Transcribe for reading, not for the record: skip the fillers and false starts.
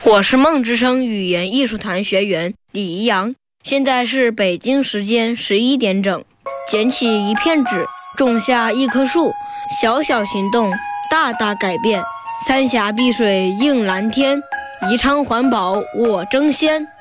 我是梦之声语言艺术团学员李怡阳，现在是北京时间11点整。捡起一片纸，种下一棵树，小小行动，大大改变。三峡碧水映蓝天，宜昌环保我争先。